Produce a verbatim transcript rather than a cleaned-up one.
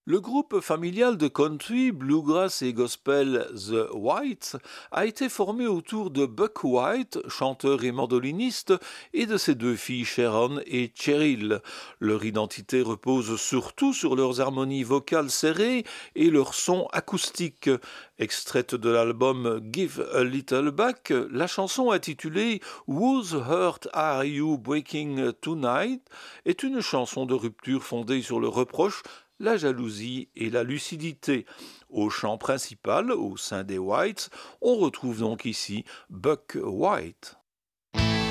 Le groupe familial de country, bluegrass et gospel The Whites a été formé autour de Buck White, chanteur et mandoliniste, et de ses deux filles Sharon et Cheryl. Leur identité repose surtout sur leurs harmonies vocales serrées et leur son acoustique. Extraite de l'album Give a Little Back, la chanson intitulée Whose Heart Are You Breaking Tonight est une chanson de rupture fondée sur le reproche, la jalousie et la lucidité. Au chant principal, au sein des Whites, on retrouve donc ici Buck White.